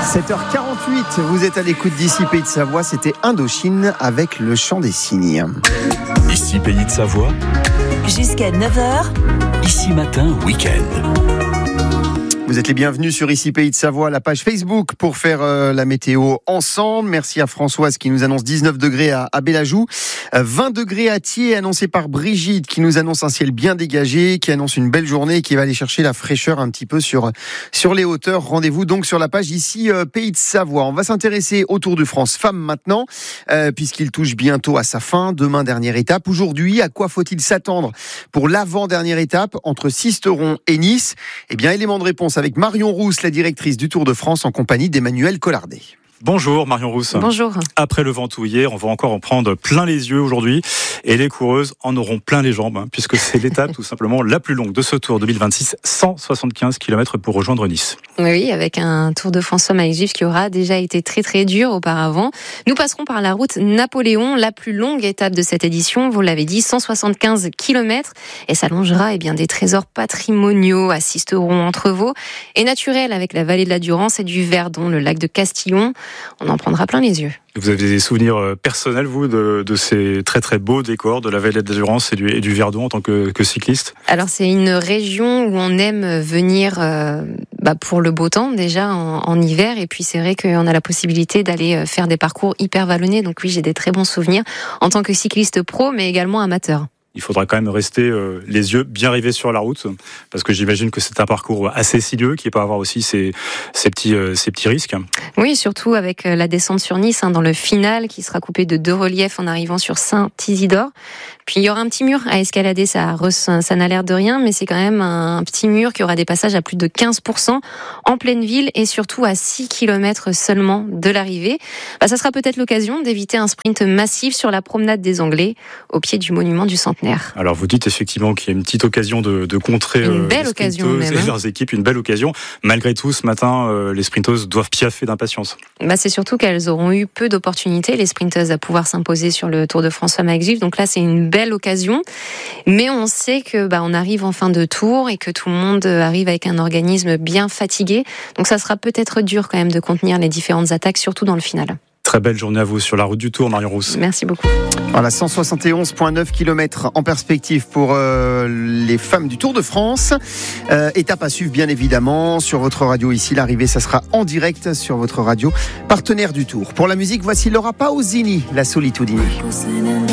7h48, vous êtes à l'écoute d'Ici Pays de Savoie, c'était Indochine avec le chant des cygnes. Ici Pays de Savoie, jusqu'à 9h, Ici Matin Week-end. Vous êtes les bienvenus sur Ici Pays de Savoie, la page Facebook pour faire la météo ensemble. Merci à Françoise qui nous annonce 19 degrés à Bellajou, 20 degrés à Thiers annoncé par Brigitte qui nous annonce un ciel bien dégagé, qui annonce une belle journée et qui va aller chercher la fraîcheur un petit peu sur les hauteurs. Rendez-vous donc sur la page Ici Pays de Savoie. On va s'intéresser au Tour de France Femmes maintenant, puisqu'il touche bientôt à sa fin. Demain, dernière étape. Aujourd'hui, à quoi faut-il s'attendre pour l'avant-dernière étape entre Sisteron et Nice? Eh bien, élément de réponse avec Marion Rousse, la directrice du Tour de France, en compagnie d'Emmanuel Collardet. Bonjour Marion Rousse. Bonjour. Après le Ventoux hier, on va encore en prendre plein les yeux aujourd'hui et les coureuses en auront plein les jambes, puisque c'est l'étape tout simplement la plus longue de ce Tour 2026, 175 km pour rejoindre Nice. Oui, avec un Tour de France Femmes avec Gifs qui aura déjà été très très dur auparavant. Nous passerons par la route Napoléon, la plus longue étape de cette édition, vous l'avez dit, 175 km, et s'allongera des trésors patrimoniaux à Sisteron, Entrevaux, et naturels avec la vallée de la Durance et du Verdon, le lac de Castillon. On en prendra plein les yeux. Vous avez des souvenirs personnels, vous, de ces très très beaux décors de la vallée de la Durance et du Verdon en tant que cycliste? Alors c'est une région où on aime venir pour le beau temps déjà en hiver, et puis c'est vrai qu'on a la possibilité d'aller faire des parcours hyper vallonnés, donc oui, j'ai des très bons souvenirs en tant que cycliste pro mais également amateur. Il faudra quand même rester les yeux bien rivés sur la route, parce que j'imagine que c'est un parcours assez sinueux qui peut avoir aussi ses petits risques. Oui, surtout avec la descente sur Nice, dans le final, qui sera coupé de 2 reliefs en arrivant sur Saint-Isidore. Puis il y aura un petit mur à escalader, ça n'a l'air de rien, mais c'est quand même un petit mur qui aura des passages à plus de 15% en pleine ville et surtout à 6 km seulement de l'arrivée. Ça sera peut-être l'occasion d'éviter un sprint massif sur la promenade des Anglais, au pied du monument du Centenaire. Alors vous dites effectivement qu'il y a une petite occasion de contrer les sprinteuses et leurs équipes, une belle occasion. Malgré tout, ce matin, les sprinteuses doivent piaffer d'impatience. C'est surtout qu'elles auront eu peu d'opportunités, les sprinteuses, à pouvoir s'imposer sur le Tour de France Femmes avec Gifs. Donc là, c'est une belle occasion. Mais on sait que on arrive en fin de tour et que tout le monde arrive avec un organisme bien fatigué. Donc ça sera peut-être dur quand même de contenir les différentes attaques, surtout dans le final. Très belle journée à vous sur la route du Tour, Marion Rousse. Merci beaucoup. Voilà, 171,9 km en perspective pour les femmes du Tour de France. Étape à suivre bien évidemment sur votre radio ici. L'arrivée, ça sera en direct sur votre radio partenaire du Tour. Pour la musique, voici Laura Pausini, La Solitudine.